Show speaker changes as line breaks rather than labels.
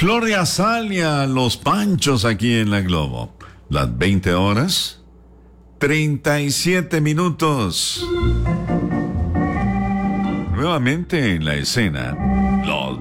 Gloria Salia, Los Panchos aquí en la Globo. Las 20 horas, 37 minutos. Nuevamente en la escena, Los